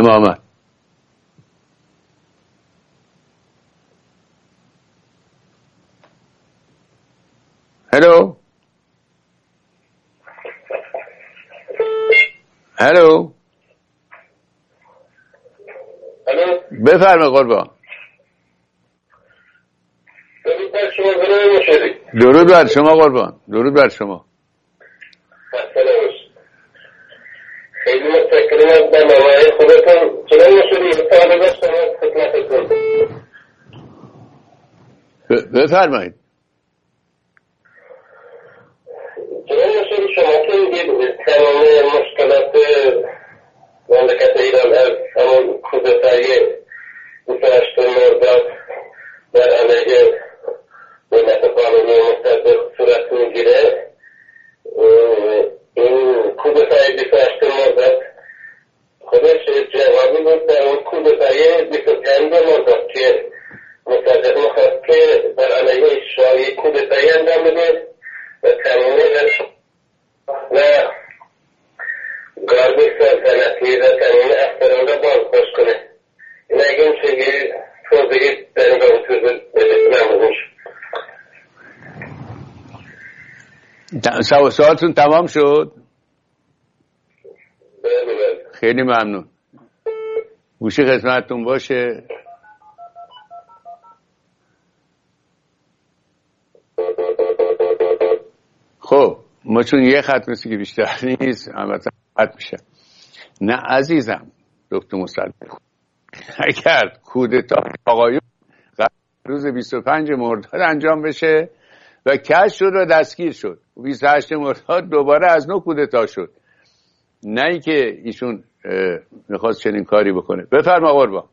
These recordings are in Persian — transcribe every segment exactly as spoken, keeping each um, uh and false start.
امامت. هلو هلو الو بفرمایید قربان. درود بر شما جناب مشیری. درود بر شما قربان. درود بر شما. خیلی متشکرم از برنامه‌های خودتون جناب مشیری. سوال داشتم خدمتتون. بفرمایید. جناب مشیری شما که میگید تمام مشکلات مملکت ایران از همون کودتای بیست و هشتم مرداد در علیه دولت قانونی مصدق صورت میگیره. این کودتای بیست و هشتم مرداد خودش جوابی بود در اون کودتای بیست و پنجم مرداد که مصدق میخواست که در علیه شاه کودتایی انجام بده و تمام و گارد سلطنتی و تمام افسران را بازداشت کنه. این اگه این چگه توضیحی در این رابطه نمونش. سوالتون تمام شد؟ بله بله. خیلی ممنون. گوشی خدمتتون باشه. خب ما چون یه خط مثل که بیشتر نیست البته خط میشه. نه عزیزم دکتر مصدق، اگر کودتا آقایون روز بیست و پنجم مرداد انجام بشه و کشف شد و دستگیر شد، بیست و هشتم مرداد دوباره از نو کودتا شد، نه ای که ایشون میخواست چنین کاری بکنه. بفرما قربان.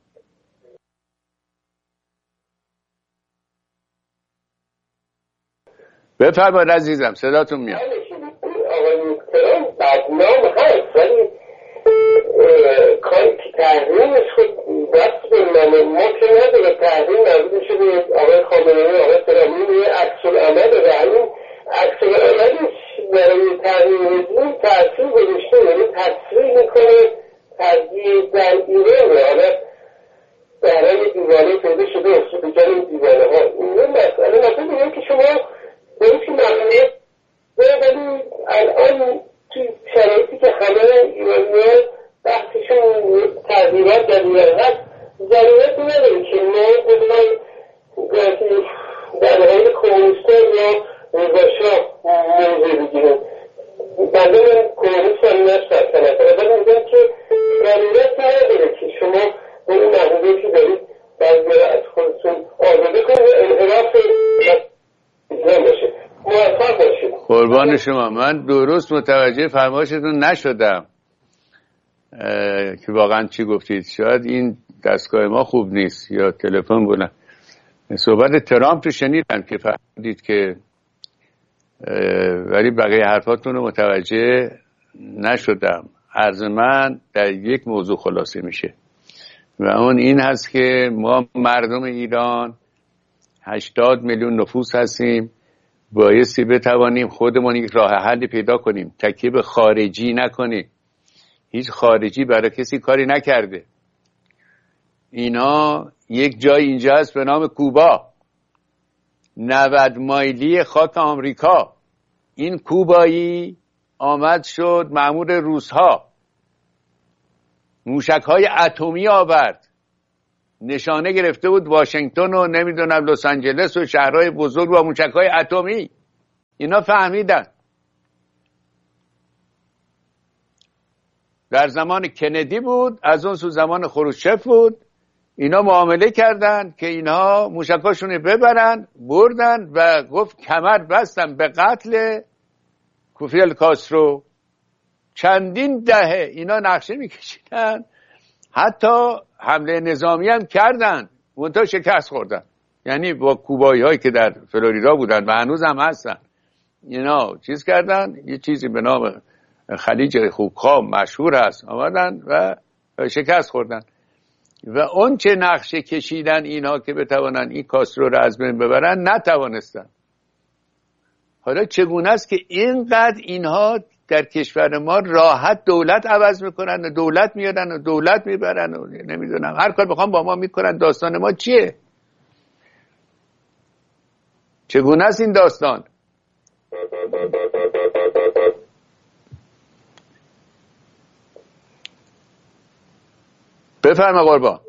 بفرما عزیزم صداتون میاد. آقای محترم بدنام هست ولی کاری که تحریمش خود دست بلنامه ما که نداره. تحریم نبوده شده آقای خامنه‌ای آقای ترامین یه عکس‌العمل داره. همین عکس‌العملش برای تحریم رژیم تأثیر گذاشته، یعنی تصریح میکنه تجدید در ایران. حالا برای دیوانه پیدا شده افتاده جان این دیوانه ها. این مسئله مثلا میگم که شما باید که ممنوعیت ولی الان توی شرایطی که همه ایرانیان بحثشون تغییرات در ایران هست ضرورت نداره که ما بخوایم در حال کمونیستان یا رضاشاه موضوع بگیریم. بنده من کمونیست هم نشد کنه ولی میگم که ضرورت نداره که شما به این محضوظه که دارید بعضی از خودتون آزاده کنید و انحراف ایران باشه. موفق باشید. قربان شما. من درست متوجه فرمایشتون نشدم که واقعا چی گفتید. شاید این دستگاه ما خوب نیست یا تلفن بودن. صحبت ترامپ رو شنیدم که فهمیدید که ولی بقیه حرفاتون رو متوجه نشدم. عرض من در یک موضوع خلاصه میشه و اون این هست که ما مردم ایران هشتاد میلیون نفوس هستیم. بایستی بتوانیم خودمون یک راه حلی پیدا کنیم، تکیه به خارجی نکنیم. هیچ خارجی برای کسی کاری نکرده. اینا یک جای اینجا هست به نام کوبا، نود مایلی خاک آمریکا. این کوبایی آمد شد مأمور روس‌ها، موشک‌های اتمی آورد، نشانه گرفته بود واشنگتن و نمیدونم لس آنجلس و شهرهای بزرگ با موشک‌های اتمی. اینا فهمیدن. در زمان کندی بود، از اون سو زمان خروشچف بود. اینا معامله کردن که اینها موشکاشون ببرن، بردن و گفت کمر بستن به قتل کوفیل کاسترو. چندین دهه اینا نقشه میکشیدن، حتی حمله نظامی هم کردن، منتها شکست خوردن. یعنی با کوبایی هایی که در فلوریدا بودن و هنوز هم هستن، اینا چیز کردن، یه چیزی به نام خلیج خوبخواب مشهور هست، آمدن و شکست خوردن. و اون چه نقشه کشیدن اینها که بتوانن این کاسترو رو از بین ببرن، نتوانستن. حالا چگونه است که اینقدر اینها در کشور ما راحت دولت عوض میکنن و دولت میارن و دولت میبرن و نمیدونم هر کار بخوام با ما میکنن. داستان ما چیه؟ چگونه است این داستان؟ بفرما قربان.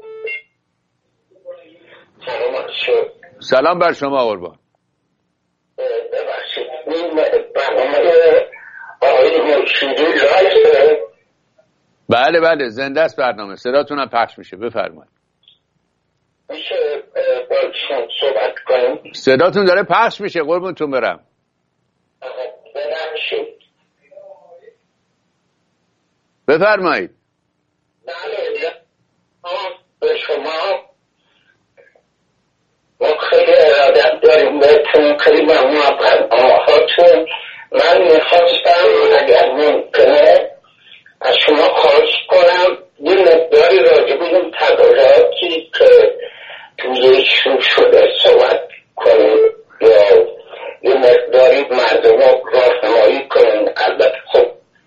سلام بر شما قربان. ببخشید این برنامه آقای مرشدی لایفه؟ بله بله زنده است برنامه، صداتونم پخش میشه، بفرمایید. میشه با صحبت کنیم؟ صداتون داره پخش میشه قربونتون برم. ببخشید بفرمایید. بله به شما ما خیلی ارادت داریم بهتون، خیلی ممنون از برنامه‌هاتون. من میخواستم اگر ممکنه از شما خواهش کنم یه مقداری راجع به این تغییراتی که توی شروع شده صحبت کنیم یا یه مقداری مردم رو راهنمایی کنیم. البته خب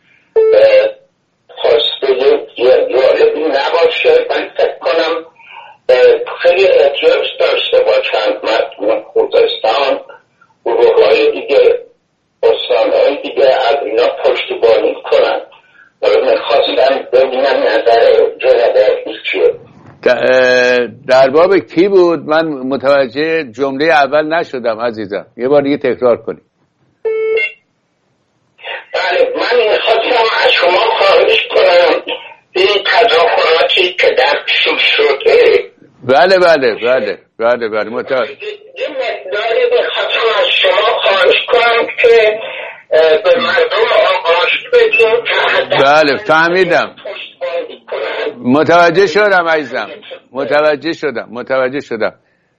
خواسته یه جالبی نباشه، من فکر کنم خیلی احتیاج داشته باشند مردم خوزستان، گروه‌های دیگه، استان‌های دیگه از اینا پشتیبانی کنند. ولی میخواستم ببینم نظر جناب چیه. در باب کی بود؟ من متوجه جمله اول نشدم عزیزم، یه بار دیگه تکرار کنید. بله من میخواستم از شما خواهش کنم این تظاهراتی که در شروع شده. بله بله بله بله بله متوجه. یه مقداری میخواستم از شما خواهش کنم که به مردم آگاهی بدیم. بله فهمیدم، متوجه شدم عزیزم، متوجه شدم متوجه شدم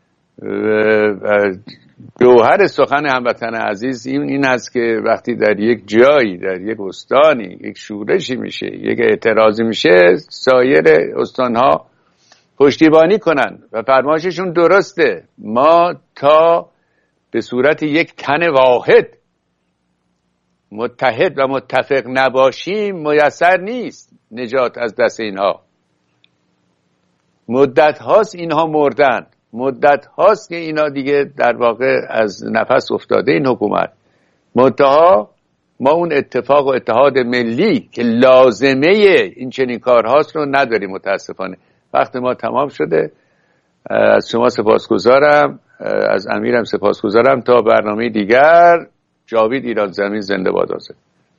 جوهر سخن هموطن عزیز این این است که وقتی در یک جایی، در یک استانی یک شورشی میشه، یک اعتراضی میشه، سایر استانها پشتیبانی کنن و فرمایششون درسته. ما تا به صورت یک تن واحد متحد و متفق نباشیم میسر نیست نجات از دست اینها. مدت هاست اینها مردن، مدت هاست که اینا دیگه در واقع از نفس افتاده این حکومت. منتها ما اون اتفاق و اتحاد ملی که لازمه این چنین کارهاست رو نداریم متاسفانه. وقت ما تمام شده. از شما سپاسگزارم، از امیرم سپاسگزارم. تا برنامه دیگر، جاوید ایران زمین زنده باد. آزاد.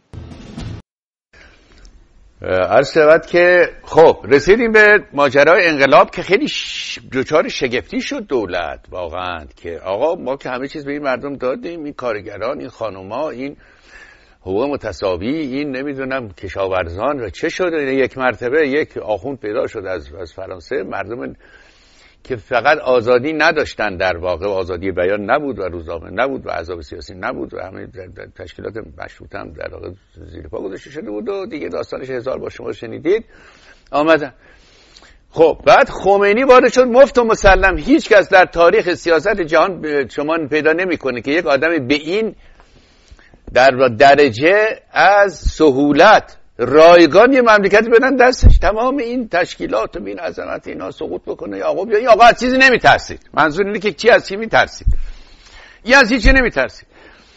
عرض شود که خب رسیدیم به ماجرای انقلاب که خیلی دچار شگفتی شد دولت واقعا، که آقا ما که همه چیز به این مردم دادیم، این کارگران، این خانوما، این حقوق متساوی، این نمیدونم کشاورزان، و چه شد؟ یک مرتبه یک آخوند پیدا شد از از فرانسه، مردم که فقط آزادی نداشتن، در واقع آزادی بیان نبود و روزنامه نبود و احزاب سیاسی نبود و همه تشکیلات مشروطه هم در واقع زیر پا گذاشته شده بود و دیگه داستانش هزار با شما شنیدید. آمدن خب بعد خمینی وارد شد، مفت و مسلم. هیچ کس در تاریخ سیاست جهان شما پیدا نمیکنه که یک آدم به این در درجه از سهولت رایگان یه مملکتی بدن دستش، تمام این تشکیلات و این عظمت اینا سقوط بکنه. یا آقا بیا این آقا از چیزی نمیترسید. منظور اینه که چی از چی میترسید؟ این از هیچی نمیترسید.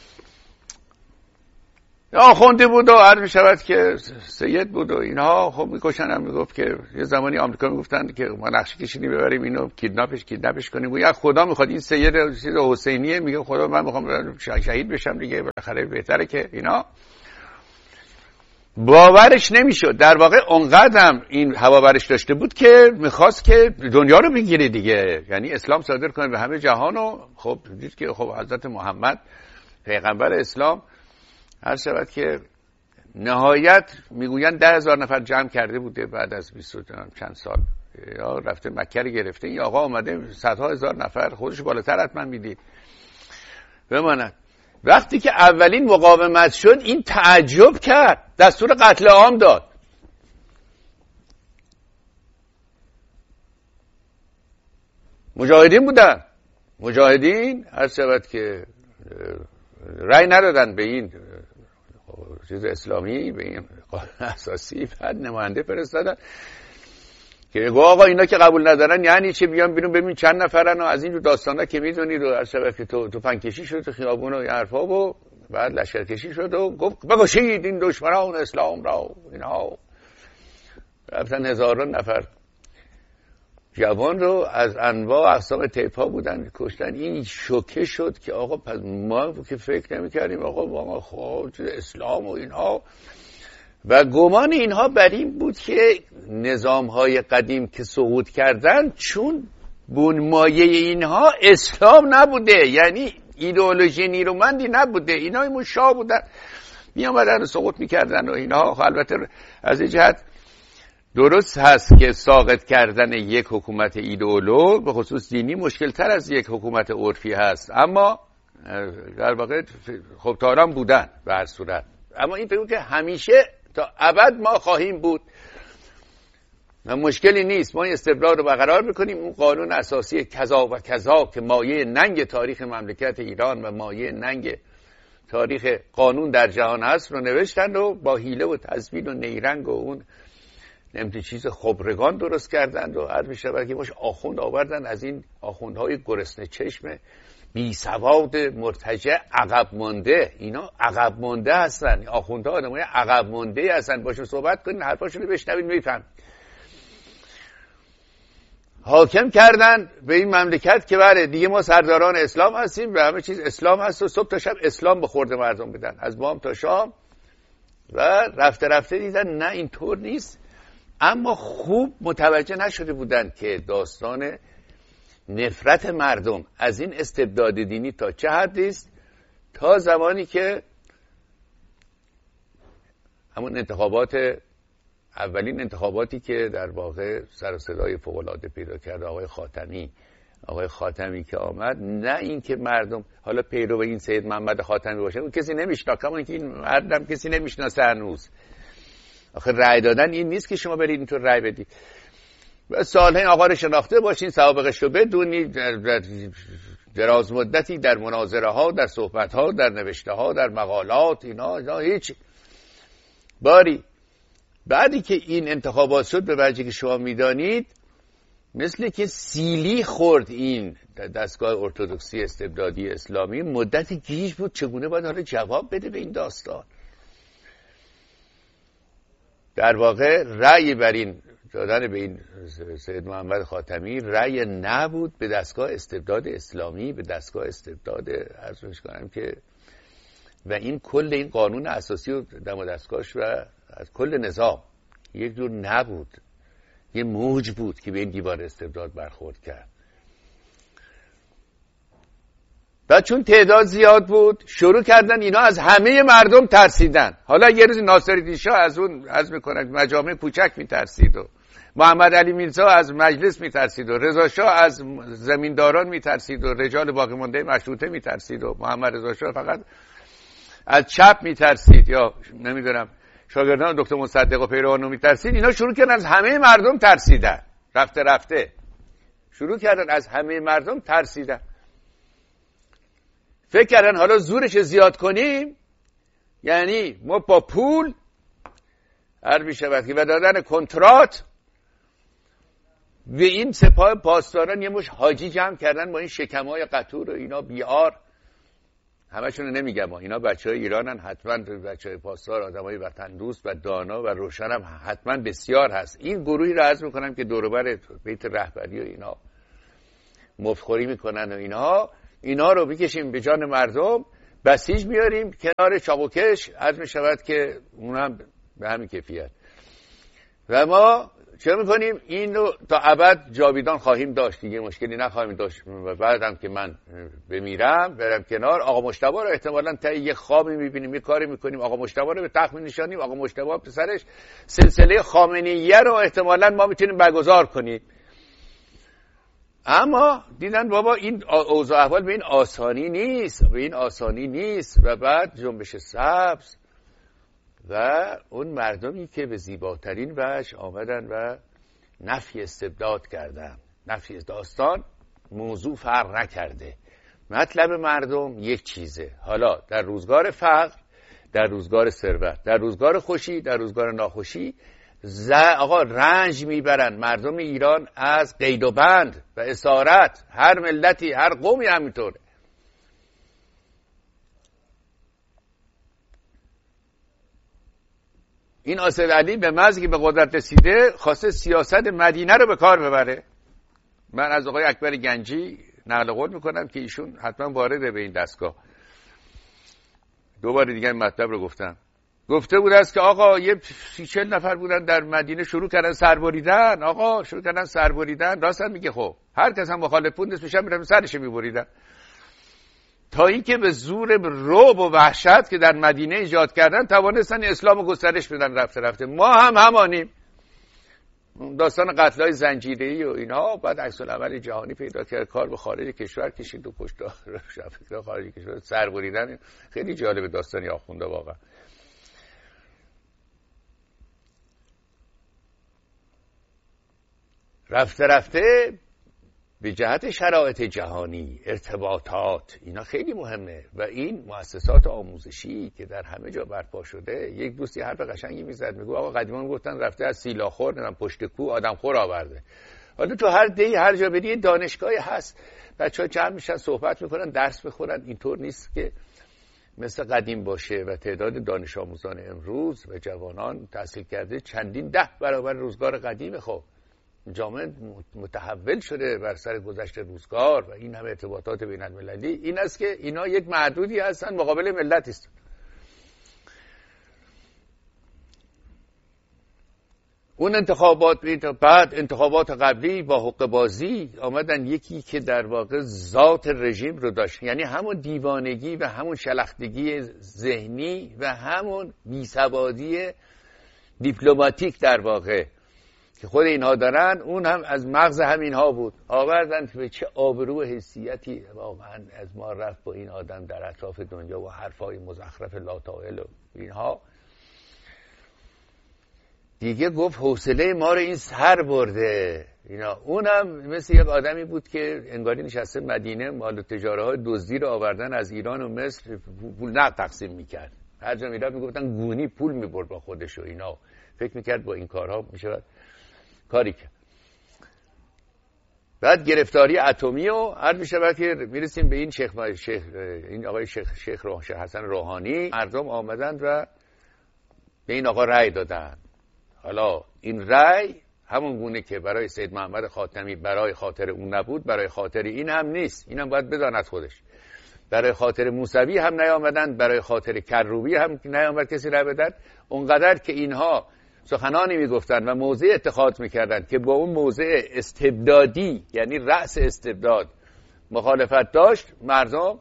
آخونده بود و عرض میشود که سید بود و اینها خب میکشن. هم میگفت که یه زمانی آمریکا میگفتن که ما نقشه کشیدیم ببریم اینو کیدناپش کیدناپش کنیم. یا خدا میخواد این سید حسینیه میگه خدا من میخوام شهید بشم دیگه، بالاخره بهتره که اینا. باورش نمیشد. در واقع اونقدرم این هوا برش داشته بود که میخواست که دنیا رو بگیره دیگه، یعنی اسلام صادر کنه به همه جهان. و خب دید که خب حضرت محمد پیغمبر اسلام هر شود که نهایت میگوین ده هزار نفر جمع کرده بوده بعد از بیست و چند سال، یا رفته مکه رو گرفته. این آقا اومده صدها هزار نفر، خودش بالاتر حتما میدید بماند. وقتی که اولین مقاومت شد این تعجب کرد، دستور قتل عام داد. مجاهدین بودن، مجاهدین هر شود که رأی ندادن به این چیز اسلامی به این قانون اساسی بعد نماینده فرستادن که آقا اینا که قبول ندارن یعنی چه، بیان بیرون ببین چند نفرن و از این داستانا که میدونید و از شبکه تو تو پنکشی شد تو خیابون و حرفا و بعد لشکرکشی شد و گفت بکشید این دشمنان اسلام را. اینا رفتن هزاران نفر جوان رو از انواع اقسام طیف‌ها بودن کشتن. این شوکه شد که آقا پس ما که فکر نمی‌کردیم آقا ما خب اسلام و اینها، و گمان اینها بر این بود که نظام‌های قدیم که سقوط کردن چون بنمایه اینها اسلام نبوده، یعنی ایدئولوژی نیرومندی نبوده، اینا این شاه بودن می آمدن و سقوط می‌کردن و اینها. البته از این جهت درست هست که ساقط کردن یک حکومت ایدئولوژی به خصوص دینی مشکل تر از یک حکومت عرفی هست، اما در واقع خب تاران بودن به هر صورت. اما این بگو که همیشه تا ابد ما خواهیم بود و مشکلی نیست، ما این استقرار رو برقرار میکنیم. اون قانون اساسی کذا و کذا که مایه ننگ تاریخ مملکت ایران و مایه ننگ تاریخ قانون در جهان هست رو نوشتن و با حیله و تزویر و نیرنگ و اون نمیدونی چیز خبرگان درست کردند و عرض می‌شود که باش آخوند آوردن، از این آخوندهای گرسنه چشم بی سواد مرتجع عقب مانده. اینا عقب مانده هستن، آخوندها آدمای عقب مانده هستن، باشون صحبت کنین حرفاشون رو بشنوین میفهم. حاکم کردن به این مملکت که بله دیگه ما سرداران اسلام هستیم و همه چیز اسلام هست و صبح تا شب اسلام به خورد مردم بدن از بام تا شام، و رفته رفته دیدن نه اینطور نیست. اما خوب متوجه نشده بودند که داستان نفرت مردم از این استبداد دینی تا چه حدی است، تا زمانی که همون انتخابات اولین انتخاباتی که در واقع سر و صدای فوق‌العاده پیدا کرد آقای خاتمی آقای خاتمی که آمد، نه این که مردم حالا پیرو این سید محمد خاتمی باشه اون کسی نمیشناسه، کما اینکه این مردم کسی نمیشناسه هنوز. آخه رأی دادن این نیست که شما برید اینطور رأی بدید. و سالها این آقا رو شناخته باشین، سوابقش رو بدونید، در دراز مدتی در مناظره ها، در صحبت ها، در نوشته ها، در مقالات، اینا, اینا هیچ باری. بعدی که این انتخابات شد به وجهی که شما میدانید مثل که سیلی خورد این دستگاه ارتدوکسی استبدادی اسلامی، مدتی گیج بود چگونه باید حالا جواب بده به این داستان. در واقع رأی بر این دادن به این سید محمد خاتمی رأی نبود به دستگاه استبداد اسلامی، به دستگاه استبداد عرض کنم که و این کل این قانون اساسی و دم دستگاهش و از کل نظام یک جور نبود، یه موج بود که به این دیوار استبداد برخورد کرد. و چون تعداد زیاد بود شروع کردن اینا از همه مردم ترسیدن. حالا یه روز ناصرالدین شاه از اون از میکنه مجامع کوچک میترسید و محمد علی میرزا از مجلس میترسید و رضا شاه از زمینداران میترسید و رجال باقی مانده مشروطه میترسید و محمد رضا شاه فقط از چپ میترسید یا نمیدونم شاگردان دکتر مصدق و پیروانو میترسید. اینا شروع کردن از همه مردم ترسیدن، رفته رفته شروع کردن از همه مردم ترسیدن. فکر کردن حالا زورش زیاد کنیم یعنی ما با پول هر میشود که و دادن کنترات به این سپاه پاسداران یه مش حاجی جمع کردن با این شکمای قطور و اینا بیار. همشون رو نمیگم، اینا بچه های ایرانن، حتما بچه های پاسدار آدم های وطن دوست و دانا و روشن هم حتما بسیار هست. این گروهی رو عرض میکنم که دوروبر بیت رهبری و اینا مفخوری میکنن و اینا اینا رو بکشیم به جان مردم، بسیج میاریم کنار چاقوکش، عرض میشود که اونم به همین کیفیت. و ما چه میکنیم؟ این رو تا ابد جاویدان خواهیم داشت، دیگه مشکلی نخواهیم داشت. و بعدم که من بمیرم برم کنار، آقا مجتبی رو احتمالاً تا یه خوابی میبینیم، یه کاری میکنیم، آقا مجتبی رو به تخت می‌نشانیم، آقا مجتبی پسرش سلسله خامنه‌ایه رو احتمالاً ما میتونیم برگزار کنیم. اما دیدن بابا این اوضاع احوال به این آسانی نیست، به این آسانی نیست. و بعد جنبش سبز و اون مردمی که به زیباترین وجه آمدن و نفی استبداد کردن. نفی داستان موضوع فرق نکرده، مطلب مردم یک چیزه. حالا در روزگار فقر در روزگار ثروت، در روزگار خوشی، در روزگار ناخوشی ز... آقا رنج میبرن مردم ایران از قید و بند و اسارت. هر ملتی، هر قومی همینطوره. این آصف علی به محض که به قدرت رسیده خواسته سیاست مدینه رو به کار ببره. من از آقای اکبر گنجی نقل قول میکنم که ایشون حتما وارده به این دستگاه. دو بار دیگه این مطلب رو گفتم. گفته بود است که آقا یه سی چل نفر بودن در مدینه شروع کردن سربریدن. آقا شروع کردن سربریدن. راست هم میگه. خب هر کس هم مخالف بود نصفش هم میرفتن سرش میبریدن، تا اینکه به زور رعب و وحشت که در مدینه ایجاد کردن توانستن اسلام گسترش بدن. رفته رفته ما هم همانیم. داستان قتل‌های زنجیره‌ای و اینها بعد عکس العمل جهانی پیدا کرد، کار به خارج کشور کشید و کشتار شفقت خارج کشور سربریدن. خیلی جالب داستانی آخونده واقعا. رفته رفته به جهت شرایط جهانی، ارتباطات، اینا خیلی مهمه و این مؤسسات آموزشی که در همه جا برپا شده. یک دوستی حرف قشنگی میزد، میگو آقا قدیما گفتن رفته از سیلاخور نمیدونم پشت کو آدمخور آورده. حالا تو هر دی هر جا بری دانشگاهی هست، بچه‌ها جمع میشن صحبت میکنن درس بخورن. اینطور نیست که مثل قدیم باشه و تعداد دانش آموزان امروز و جوانان تحصیل کرده چندین ده برابر روزگار قدیم. خب جامعه متحول شده بر سر گذشت روزگار و این همه ارتباطات بین المللی. این است که اینا یک معدودی هستن مقابل ملت است. اون انتخابات بعد انتخابات قبلی با حقه بازی آمدن یکی که در واقع ذات رژیم رو داشت، یعنی همون دیوانگی و همون شلختگی ذهنی و همون بیسوادی دیپلماتیک در واقع که خود اینها دارن، اون هم از مغز همینها بود. آوردن که به چه آبرو و حیثیتی واقعا از ما رفت با این آدم در اطراف دنیا و حرفای مزخرف لاتائل و اینها. دیگه گفت حوصله ما رو این سر برده اینا. اونم مثل یک آدمی بود که انگاری نشسته مدینه مال تجاره های دزدی رو آوردن از ایران و مصر پول نقد تقسیم میکرد. هر جا میرفت میگفتن گونی پول میبرد با خودش و اینا. فکر میکرد با این کارها میشه کاری کرد. بعد گرفتاری اتمی و هر میشه که میرسیم به این شیخ شیخ این آقای شیخ شیخ روح حسن روحانی. مردم آمدن و به این آقا رأی دادن. حالا این رأی همون گونه که برای سید محمد خاتمی برای خاطر اون نبود، برای خاطر این هم نیست. اینم باید بداند خودش. برای خاطر موسوی هم نیامدن، برای خاطر کروبی هم نیامد کسی رأی بدن. اونقدر که اینها سخنانی میگفتن و موضع اتخاذ میکردن که با اون موضع استبدادی، یعنی رأس استبداد، مخالفت داشت، مردم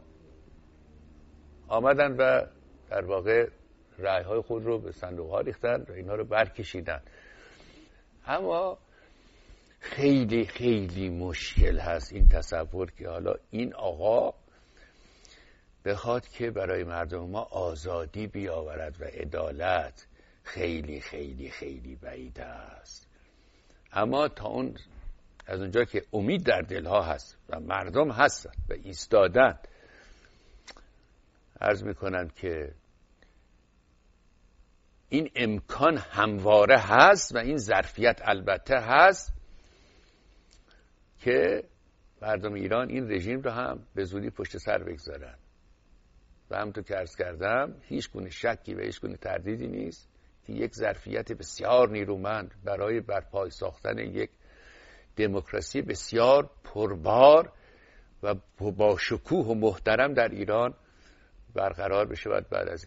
آمدن و در واقع رأی‌های خود رو به صندوق‌ها ریختن و اینها رو برکشیدن. اما خیلی خیلی مشکل هست این تصور که حالا این آقا بخواد که برای مردم ما آزادی بیاورد و عدالت. خیلی خیلی خیلی بعید است. اما تا اون از اونجا که امید در دلها هست و مردم هستن و ایستادن، عرض میکنن که این امکان همواره هست و این ظرفیت البته هست که مردم ایران این رژیم رو هم به زودی پشت سر بگذارن. و همونطور که عرض کردم هیچ گونه شکی و هیچ گونه تردیدی نیست که یک ظرفیت بسیار نیرومند برای برپای ساختن یک دموکراسی بسیار پربار و با شکوه و محترم در ایران برقرار بشه بعد از این